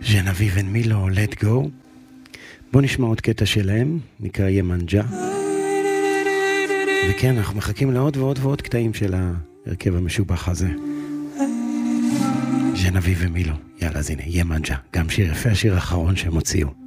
ז'נביב ומילו, let go. בוא נשמע עוד קטע שלהם, נקרא ימנג'ה. וכן, אנחנו מחכים לעוד ועוד ועוד קטעים של ההרכב המשובח הזה. ז'נביב ומילו, יאללה, אז הנה, ימנג'ה. גם שיר יפה, השיר האחרון שהם הוציאו.